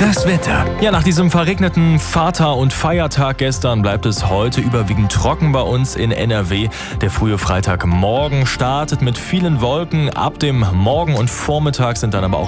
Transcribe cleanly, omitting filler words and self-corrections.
Das Wetter. Ja, nach diesem verregneten Vater- und Feiertag gestern bleibt es heute überwiegend trocken bei uns in NRW. Der frühe Freitagmorgen startet mit vielen Wolken. Ab dem Morgen und Vormittag sind dann aber auch